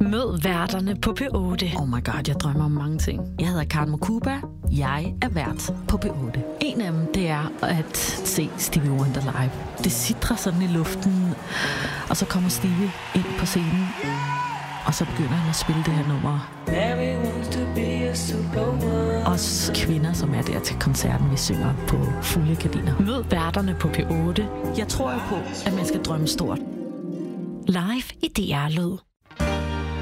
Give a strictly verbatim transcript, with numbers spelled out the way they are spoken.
Mød værterne på P otte. Oh my god, jeg drømmer om mange ting. Jeg hedder Karen Mokuba. Jeg er vært på P otte. En af dem, det er at se Stevie Wonder live. Det sitrer sådan i luften, og så kommer Stevie ind på scenen, og så begynder han at spille det her nummer. Os kvinder, som er der til koncerten, vi synger på fulde gardiner. Mød værterne på P otte. Jeg tror jo på, at man skal drømme stort. Live i D R Lyd.